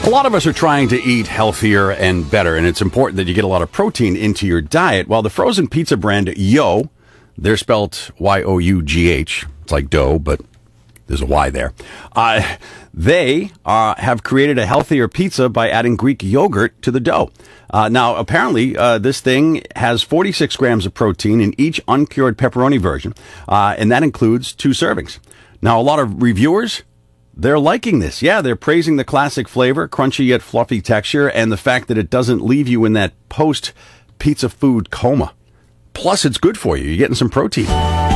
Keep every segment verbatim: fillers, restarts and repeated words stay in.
A lot of us are trying to eat healthier and better, and it's important that you get a lot of protein into your diet. While the frozen pizza brand Yo, they're spelled Y O U G H. It's like dough, but there's a Y there. Uh, they uh, have created a healthier pizza by adding Greek yogurt to the dough. Uh, now, apparently, uh, this thing has forty-six grams of protein in each uncured pepperoni version, uh, and that includes two servings. Now, a lot of reviewers, they're liking this. Yeah, they're praising the classic flavor, crunchy yet fluffy texture, and the fact that it doesn't leave you in that post-pizza food coma. Plus, it's good for you. You're getting some protein.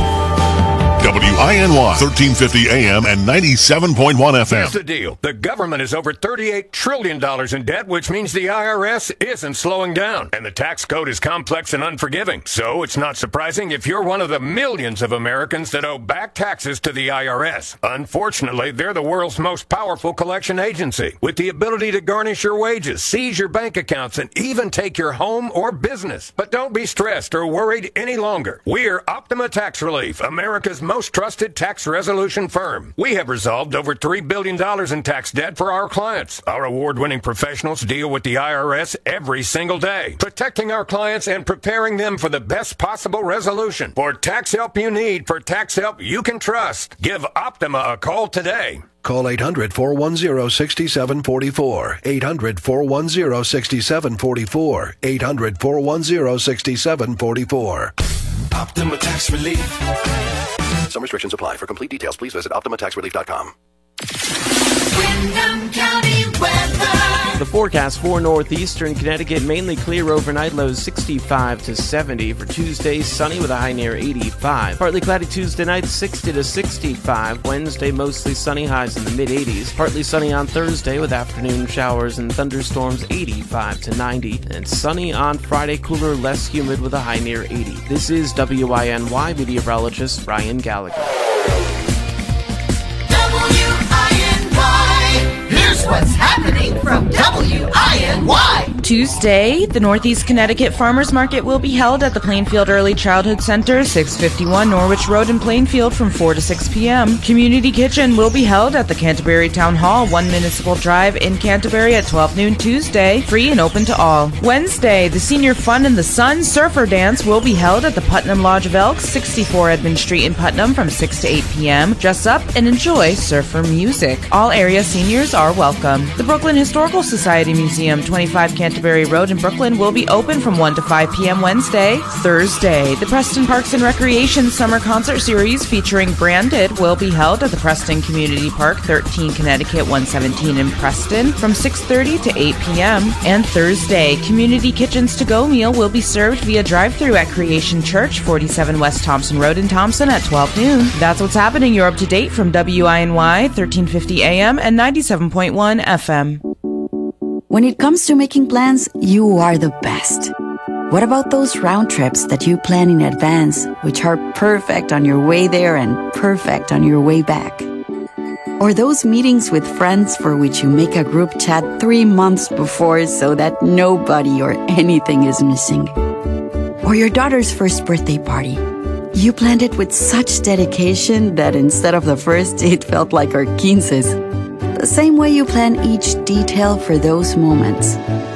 W I N Y, thirteen fifty A M and ninety-seven point one F M. Here's the deal. The government is over thirty-eight trillion dollars in debt, which means the I R S isn't slowing down. And the tax code is complex and unforgiving. So it's not surprising if you're one of the millions of Americans that owe back taxes to the I R S. Unfortunately, they're the world's most powerful collection agency, with the ability to garnish your wages, seize your bank accounts, and even take your home or business. But don't be stressed or worried any longer. We're Optima Tax Relief, America's most trusted tax resolution firm. We have resolved over three billion dollars in tax debt for our clients. Our award-winning professionals deal with the I R S every single day, protecting our clients and preparing them for the best possible resolution. For tax help you need, for tax help you can trust, give Optima a call today. Call eight hundred, four one zero, six seven four four. eight hundred, four one zero, six seven four four. eight hundred, four one zero, six seven four four. Optima Tax Relief. Some restrictions apply. For complete details, please visit optima tax relief dot com. Windham County weather. The forecast for northeastern Connecticut, mainly clear overnight, lows sixty-five to seventy. For Tuesday, sunny with a high near eighty-five. Partly cloudy Tuesday night, sixty to sixty-five. Wednesday, mostly sunny, highs in the mid-eighties. Partly sunny on Thursday with afternoon showers and thunderstorms, eighty-five to ninety. And sunny on Friday, cooler, less humid with a high near eighty. This is W I N Y meteorologist Ryan Gallagher. W I N Y. Here's what's happening from W I N Y. Tuesday, the Northeast Connecticut Farmers Market will be held at the Plainfield Early Childhood Center, six fifty-one Norwich Road in Plainfield from four to six p.m. Community Kitchen will be held at the Canterbury Town Hall, one Municipal Drive in Canterbury at twelve noon Tuesday, free and open to all. Wednesday, the Senior Fun in the Sun Surfer Dance will be held at the Putnam Lodge of Elks, sixty-four Edmund Street in Putnam from six to eight p.m. Dress up and enjoy surfer music. All area seniors are welcome. The Brooklyn Historical Society Museum, twenty-five Canterbury Road in Brooklyn, will be open from one to five p.m. Wednesday. Thursday, the Preston Parks and Recreation Summer Concert Series featuring Branded will be held at the Preston Community Park, thirteen Connecticut, one seventeen in Preston from six thirty to eight p.m. And Thursday, Community Kitchens To Go meal will be served via drive-thru at Creation Church, forty-seven West Thompson Road in Thompson at twelve noon. That's what's happening. You're up to date from W I N Y, thirteen fifty A M and ninety-seven point one F M. When it comes to making plans, you are the best. What about those round trips that you plan in advance, which are perfect on your way there and perfect on your way back? Or those meetings with friends for which you make a group chat three months before so that nobody or anything is missing? Or your daughter's first birthday party. You planned it with such dedication that instead of the first, it felt like our quinces. The same way you plan each detail for those moments.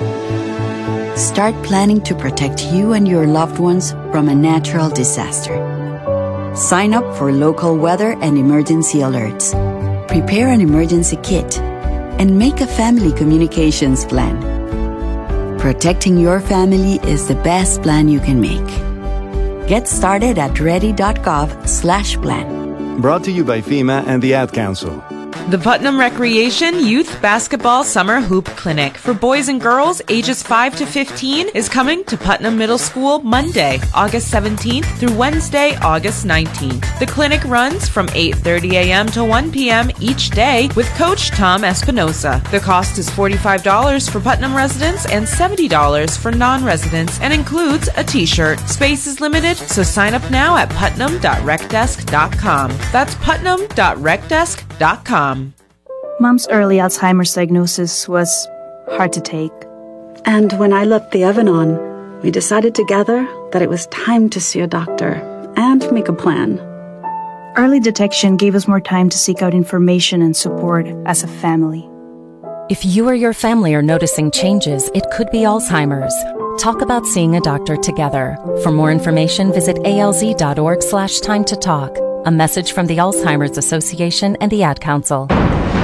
Start planning to protect you and your loved ones from a natural disaster. Sign up for local weather and emergency alerts. Prepare an emergency kit and make a family communications plan. Protecting your family is the best plan you can make. Get started at ready.gov slash plan. Brought to you by FEMA and the Ad Council. The Putnam Recreation Youth Basketball Summer Hoop Clinic for boys and girls ages five to fifteen is coming to Putnam Middle School Monday, August seventeenth through Wednesday, August nineteenth. The clinic runs from eight thirty a.m. to one p.m. each day with Coach Tom Espinosa. The cost is forty-five dollars for Putnam residents and seventy dollars for non-residents and includes a t-shirt. Space is limited, so sign up now at putnam dot rec desk dot com. That's putnam dot rec desk dot com. Mom's early Alzheimer's diagnosis was hard to take. And when I left the oven on, we decided together that it was time to see a doctor and make a plan. Early detection gave us more time to seek out information and support as a family. If you or your family are noticing changes, it could be Alzheimer's. Talk about seeing a doctor together. For more information, visit alz.org slash time to talk. A message from the Alzheimer's Association and the Ad Council.